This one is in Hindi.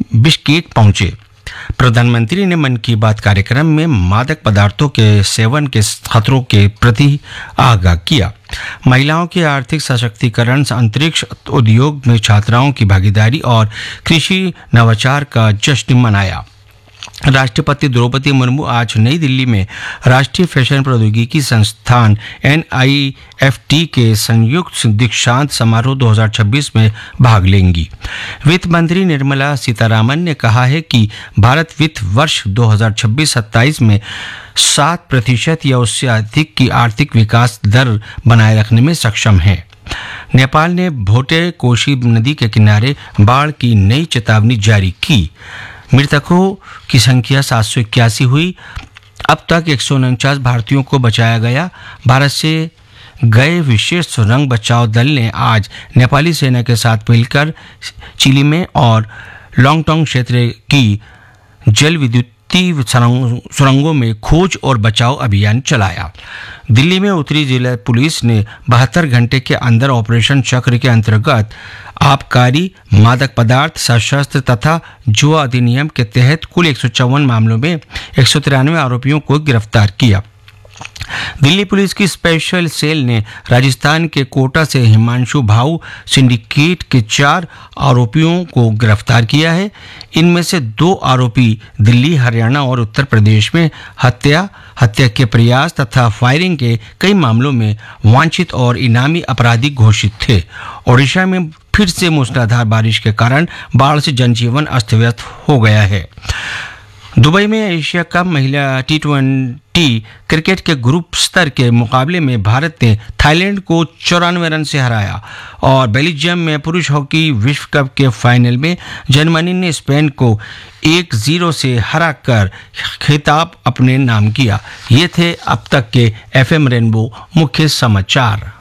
बिश्केक पहुंचे। प्रधानमंत्री ने मन की बात कार्यक्रम में मादक पदार्थों के सेवन के खतरों के प्रति आगाह किया। महिलाओं के आर्थिक सशक्तिकरण, अंतरिक्ष उद्योग में छात्राओं की भागीदारी और कृषि नवाचार का जश्न मनाया। राष्ट्रपति द्रौपदी मुर्मू आज नई दिल्ली में राष्ट्रीय फैशन प्रौद्योगिकी संस्थान NIFT के संयुक्त दीक्षांत समारोह 2026 में भाग लेंगी। वित्त मंत्री निर्मला सीतारामन ने कहा है कि भारत वित्त वर्ष 2026-27 में 7% या उससे अधिक की आर्थिक विकास दर बनाए रखने में सक्षम है। नेपाल ने भोटे कोशी नदी के किनारे बाढ़ की नई चेतावनी जारी की। मृतकों की संख्या 781 हुई। अब तक 149 भारतीयों को बचाया गया। भारत से गए विशेष सुरंग बचाव दल ने आज नेपाली सेना के साथ मिलकर चिली में और लॉन्गटोंग क्षेत्र की जल विद्युतीय सुरंगों में खोज और बचाव अभियान चलाया। दिल्ली में उत्तरी जिला पुलिस ने 72 घंटे के अंदर ऑपरेशन चक्र के अंतर्गत आबकारी, मादक पदार्थ, सशस्त्र तथा जुआ अधिनियम के तहत कुल 154 मामलों में 193 आरोपियों को गिरफ्तार किया। दिल्ली पुलिस की स्पेशल सेल ने राजस्थान के कोटा से हिमांशु भाऊ सिंडिकेट के 4 आरोपियों को गिरफ्तार किया है। इनमें से 2 आरोपी दिल्ली, हरियाणा और उत्तर प्रदेश में हत्या के प्रयास तथा फायरिंग के कई मामलों में वांछित और इनामी अपराधी घोषित थे। ओडिशा में फिर से मूसलाधार बारिश के कारण बाढ़ से जनजीवन अस्त व्यस्त हो गया है। दुबई में एशिया कप महिला T20 क्रिकेट के ग्रुप स्तर के मुकाबले में भारत ने थाईलैंड को 94 रन से हराया और बेल्जियम में पुरुष हॉकी विश्व कप के फाइनल में जर्मनी ने स्पेन को 1-0 से हराकर खिताब अपने नाम किया। ये थे अब तक के FM रेनबो मुख्य समाचार।